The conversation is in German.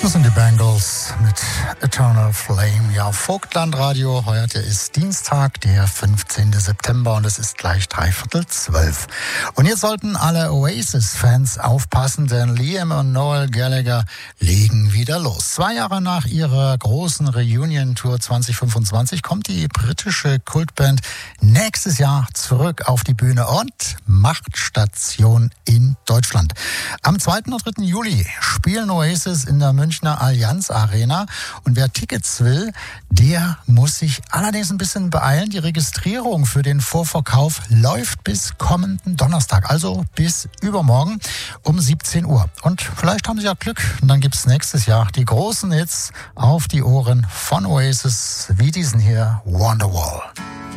Das sind die Bangles mit Eternal Flame. Ja, Vogtlandradio. Heute ist Dienstag, der 15. September und es ist gleich 11:45. Und jetzt sollten alle Oasis-Fans aufpassen, denn Liam und Noel Gallagher legen wieder los. 2 Jahre nach ihrer großen Reunion-Tour 2025 kommt die britische Kultband nächstes Jahr zurück auf die Bühne und macht Station in Deutschland. Am 2. und 3. Juli spielen Oasis in der Münchner Allianz Arena und wer Tickets will, der muss sich allerdings ein bisschen beeilen. Die Registrierung für den Vorverkauf läuft bis kommenden Donnerstag, also bis übermorgen um 17 Uhr. Und vielleicht haben Sie ja Glück und dann gibt es nächstes Jahr die großen Hits auf die Ohren von Oasis, wie diesen hier, Wonderwall.